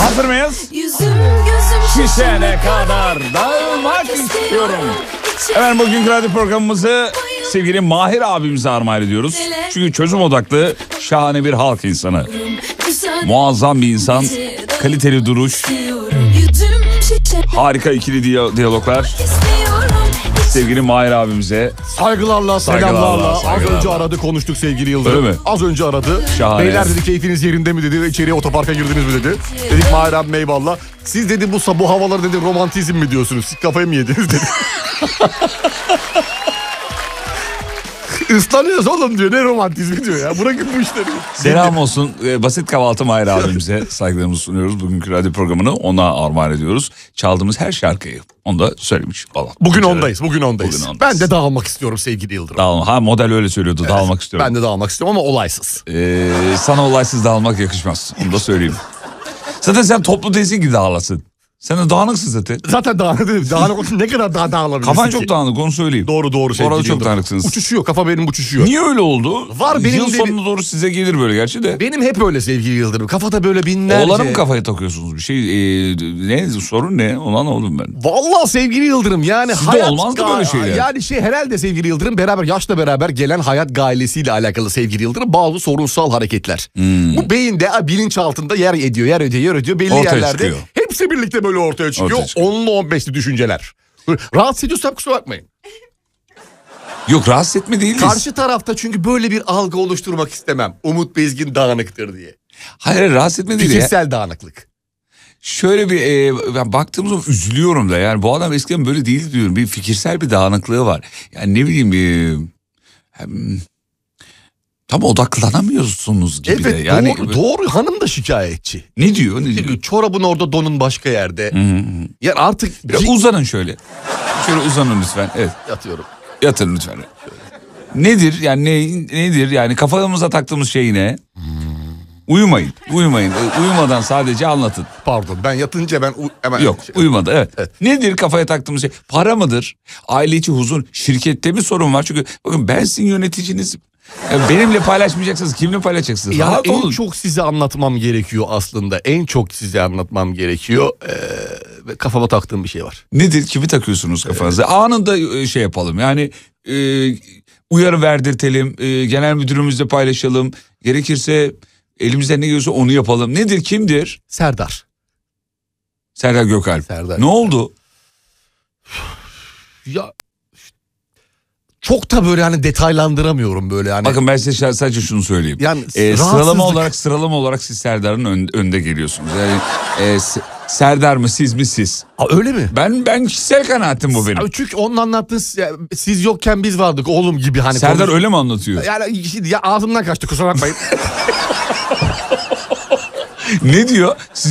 Hazır mıyız? Şişene kadar dağılmak istiyorum. Hemen bugünkü radyo programımızı sevgili Mahir abimize armağan ediyoruz. Çünkü çözüm odaklı, şahane bir halk insanı. Muazzam bir insan, kaliteli duruş, harika ikili diyaloglar. Sevgili Mahir abimize saygılarla, selamlarla. Az önce aradı, konuştuk sevgili Yıldırım. Öyle mi? Az önce aradı. Şahane. Beyler dedi, keyfiniz yerinde mi dedi. İçeriye otoparka girdiniz mi dedi. Dedik Mahir abi eyvallah. Siz dedi bu havaları dedi romantizm mi diyorsunuz? Siz kafayı mı yediniz dedi. Islanıyoruz oğlum diyor. Ne romantizmi diyor ya. Bırakın bu işleri. selam olsun. Basit kahvaltı Mahir abimize saygılarımızı sunuyoruz. Bugünkü radyo programını ona armağan ediyoruz. Çaldığımız her şarkıyı onu da söylemiş falan. Bugün ondayız. Ben de dağılmak istiyorum sevgili Yıldırım. Dağılma. Ha, model öyle söylüyordu. Evet, dağılmak istiyorum. Ben de dağılmak istiyorum ama olaysız. Sana olaysız dağılmak yakışmaz. Onu da söyleyeyim. Zaten sen toplu değilsin ki dağılasın. Sen de dağınıksın zaten. Zaten dağınık ne kadar dağılabilirsin Kafan ki? çok dağınık, onu söyleyeyim. Doğru sevgili Orada çok dağınıksınız. Uçuşuyor, kafa benim uçuşuyor. Niye öyle oldu? Var benim yıl sonuna doğru size gelir böyle gerçi de. Benim hep öyle sevgili Yıldırım. Kafada böyle binlerce. Oğlanı mı kafaya takıyorsunuz? Bir şey ne sorun ne? Ona ne oldum ben? Vallahi sevgili Yıldırım yani sizde hayat olmaz mı böyle şeyler? Yani herhalde sevgili Yıldırım yaşla beraber gelen hayat gailesiyle alakalı sevgili Yıldırım bazı sorunsal hareketler. Bu beyinde bilinçaltında yer ediyor belli ortaya yerlerde. Çıkıyor. Hepsi birlikte böyle ortaya çıkıyor. 10'lu 15'li düşünceler. Rahatsız ediyorsam kusura bakmayın. Yok, rahatsız etme değiliz. Karşı tarafta çünkü böyle bir algı oluşturmak istemem. Umut Bezgin dağınıktır diye. Hayır, rahatsız etme değil. Fikirsel dağınıklık. Şöyle bir ben baktığım zaman üzülüyorum da, yani bu adam eskiden böyle değildi diyorum. Bir fikirsel bir dağınıklığı var. Yani ne bileyim tam odaklanamıyorsunuz gibi evet, de. Yani doğru hanım da şikayetçi. Ne diyor? Çorabın orada, donun başka yerde. Yani artık biraz uzanın şöyle. Şöyle uzanın lütfen. Evet. Yatıyorum. Yatın lütfen. Nedir yani nedir yani kafamıza taktığımız şey ne? Uyumayın. Uyumadan sadece anlatın. Pardon, ben yatınca ben hemen... Yok, uyumadı, evet. Nedir kafaya taktığımız şey? Para mıdır? Aile içi huzur, şirkette mi sorun var? Çünkü bakın, ben sizin yöneticinizim. Yani benimle paylaşmayacaksınız, kimle paylaşacaksınız? Yani rahat olun. çok size anlatmam gerekiyor aslında. En çok size anlatmam gerekiyor. Kafama taktığım bir şey var. Nedir? Kimi takıyorsunuz kafanıza? Anında şey yapalım. Yani uyarı verdirtelim. Genel müdürümüzle paylaşalım. Gerekirse elimizden ne geliyorsa onu yapalım. Nedir? Kimdir? Serdar Gökalp. Serdar. Ne oldu? Ya çok da böyle hani detaylandıramıyorum böyle hani. Bakın ben size sadece şunu söyleyeyim. Yani sıralama olarak siz Serdar'ın önde geliyorsunuz. Yani Serdar mı siz mi siz? Öyle mi? Ben kişisel kanaatim bu benim. Çünkü onun anlattığı siz yokken biz vardık oğlum gibi hani. Serdar öyle mi anlatıyor? Yani ya ağzımdan kaçtı, kusura bakmayın. Ne diyor?